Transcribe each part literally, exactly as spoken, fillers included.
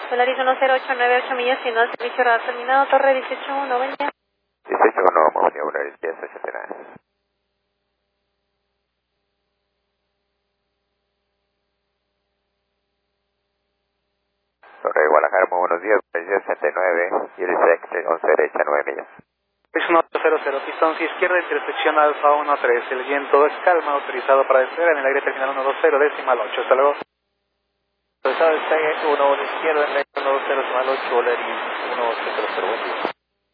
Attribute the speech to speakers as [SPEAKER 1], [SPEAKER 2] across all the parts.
[SPEAKER 1] Polaris uno cero ocho nueve ocho millas, siendo el servicio radar terminado, torre dieciocho uno, buen día.
[SPEAKER 2] dieciocho uno, muy buen día, Polaris diez ochenta y nueve. Torre Guadalajara, muy buenos días, Polaris diez ochenta y nueve, y el S once derecha, nueve millas.
[SPEAKER 3] Es uno ocho cero cero, pistón izquierda, intersección Alfa uno tres, el viento es calma, autorizado para despegar en el aire terminal uno dos cero, decimal ocho, hasta luego.
[SPEAKER 4] Autorizado despegue uno uno izquierda, en el aire uno dos cero, decimal ocho, Polaris uno ocho cero cero, buen día.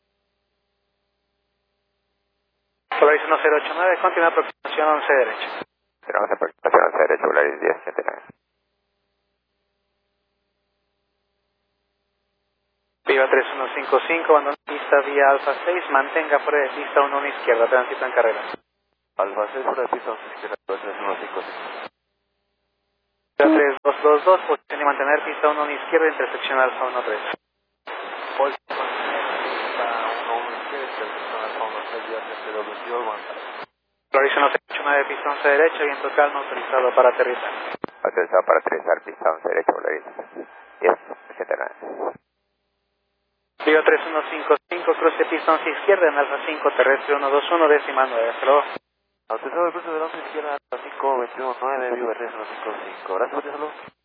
[SPEAKER 3] Polaris uno cero ocho nueve, continúa aproximación once derecha.
[SPEAKER 2] Tenemos aproximación once derecha, Polaris diez ochenta y nueve.
[SPEAKER 3] Viva tres uno cinco cinco, abandona pista vía Alfa seis, mantenga fuera de pista uno uno izquierda, tránsito en carrera.
[SPEAKER 4] Alfa seis, fuera de pista once izquierda, tres uno cinco cinco.
[SPEAKER 3] tres dos dos dos, posición y mantener pista uno uno izquierda, intersección Alfa uno tres.
[SPEAKER 4] Polaris pista uno uno izquierda, intersección Alfa uno tres, vía T C veintidós, Guadalajara.
[SPEAKER 3] Polaris uno cero ocho nueve, pista once derecha, viento calma, autorizado para aterrizar.
[SPEAKER 2] Autorizado para aterrizar, pista once derecha, Polaris diez ochenta y nueve.
[SPEAKER 3] Viva tres uno cinco cinco, cruce pista once izquierda en Alfa cinco, terrestre uno dos uno, decimal nueve, hasta luego.
[SPEAKER 4] Autorizado el cruce de la once izquierda, Alfa cinco, veintiuno nueve, Viva tres uno cinco cinco. Gracias, Polaris, saludos.